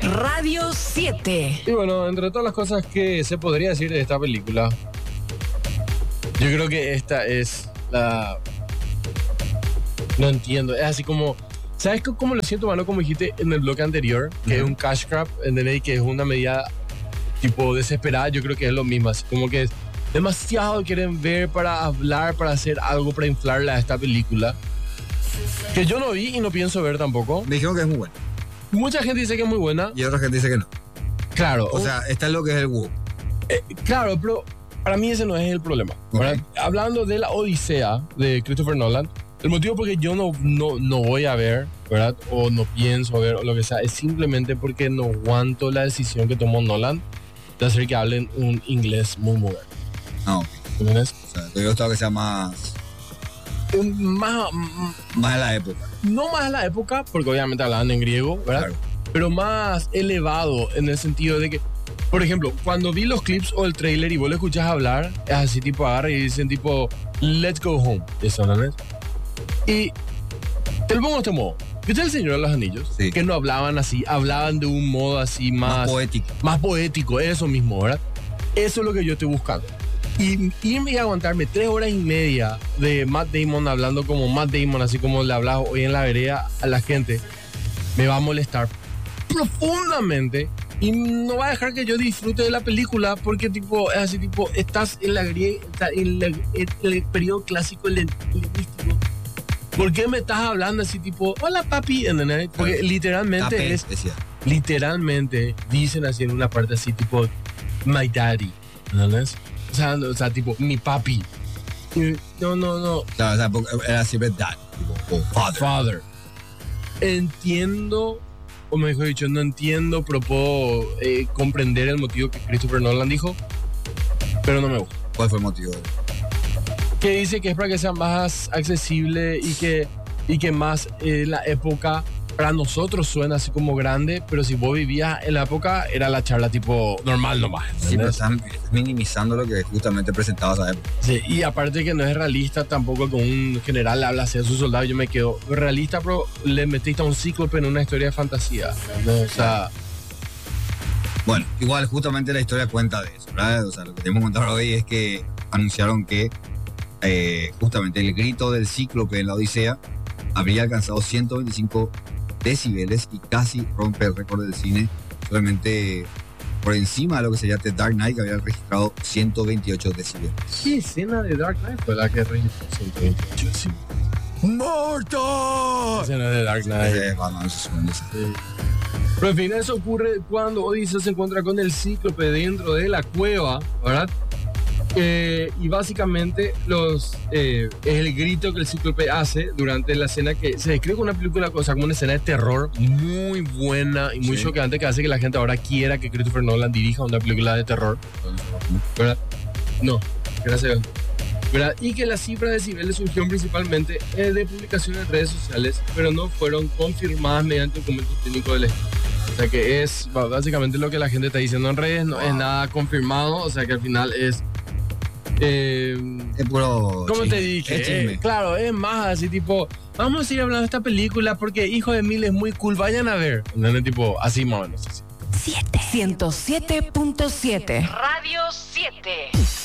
Radio 7. Y bueno, entre todas las cosas que se podría decir de esta película, yo creo que esta es la... No entiendo, es así como... ¿Sabes cómo lo siento, mano? Como dijiste en el bloque anterior, que es un cash grab, ¿entendés? Que es una medida tipo desesperada. Yo creo que es lo mismo, así como que es demasiado quieren ver para hablar, para hacer algo, para inflarla a esta película, que yo no vi y no pienso ver tampoco. Me dijeron que es muy buena. Mucha gente dice que es muy buena. Y otra gente dice que no. Claro. O sea, esta es lo que es el WoW. Claro, pero para mí ese no es el problema. Okay. Hablando de la Odisea de Christopher Nolan, el motivo por que yo no voy a ver, ¿verdad? O no pienso ver, o lo que sea, es simplemente porque no aguanto la decisión que tomó Nolan de hacer que hablen un inglés muy moderno. No, ok. ¿Entiendes? O sea, te gustado que sea más de la época. No más de la época, porque obviamente hablaban en griego, ¿verdad? Claro. Pero más elevado en el sentido de que, por ejemplo, cuando vi los clips o el trailer y vos lo escuchás hablar, es así tipo agarra y dicen tipo, let's go home. Eso, ¿no es? Y te lo pongo de este modo. ¿Viste El Señor de los Anillos? Sí. Que no hablaban así, hablaban de un modo así Más poético. Más poético, eso mismo, ¿verdad? Eso es lo que yo estoy buscando. Y irme y aguantarme 3 horas y media de Matt Damon hablando como Matt Damon, así como le hablaba hoy en la vereda a la gente, me va a molestar profundamente y no va a dejar que yo disfrute de la película porque tipo, es así tipo, estás en el periodo clásico helenístico. ¿Por qué me estás hablando así tipo, hola papi? ¿Entendés? Porque literalmente Capé, es... decía. Literalmente dicen así en una parte así tipo, my daddy. ¿Entendés? O sea, tipo, mi papi. No. Claro, o sea, porque era siempre dad. O father. Entiendo, o mejor dicho, no entiendo, pero puedo comprender el motivo que Christopher Nolan dijo, pero no me gusta. ¿Cuál fue el motivo? Que dice que es para que sea más accesible y que más la época para nosotros suena así como grande, pero si vos vivías en la época era la charla tipo normal nomás. Sí, pero están minimizando lo que justamente presentaba esa época. Sí, y aparte que no es realista tampoco que un general habla así a sus soldados, yo me quedo realista, pero le metiste a un cíclope en una historia de fantasía, ¿no? O sea... Bueno, igual justamente la historia cuenta de eso, ¿verdad? O sea, lo que tenemos que contar hoy es que anunciaron que justamente el grito del cíclope en la Odisea habría alcanzado 125 decibeles y casi rompe el récord del cine, solamente por encima de lo que sería The Dark Knight, que había registrado 128 decibeles. ¿Qué escena de Dark Knight fue la que registró 128 decibeles? ¡Muerto! Escena de Dark Knight. Sí. Pero en fin, eso ocurre cuando Odiseo se encuentra con el cíclope dentro de la cueva, ¿verdad? Y básicamente es el grito que el cíclope hace durante la escena que se describe como una película, o sea, como una escena de terror muy buena y muy choqueante que hace que la gente ahora quiera que Christopher Nolan dirija una película de terror, ¿verdad? No, gracias. ¿Verdad? Y que las cifras de decibeles surgieron principalmente de publicaciones en redes sociales, pero no fueron confirmadas mediante documentos técnicos del estudio. O sea que es básicamente lo que la gente está diciendo en redes, no es nada confirmado, o sea que al final es puro ¿cómo chisme, te dije? es chisme. Claro, es más así tipo, vamos a seguir hablando de esta película porque Hijo de Mil es muy cool, vayan a ver. ¿Entendés? Tipo, así más o menos. 107.7 Radio 7.